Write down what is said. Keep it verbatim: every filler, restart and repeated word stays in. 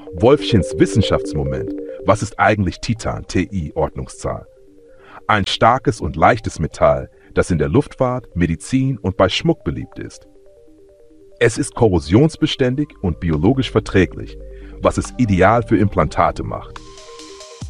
Wolfchens Wissenschaftsmoment. Was ist eigentlich Titan, T I, Ordnungszahl? Ein starkes und leichtes Metall, das in der Luftfahrt, Medizin und bei Schmuck beliebt ist. Es ist korrosionsbeständig und biologisch verträglich, was es ideal für Implantate macht.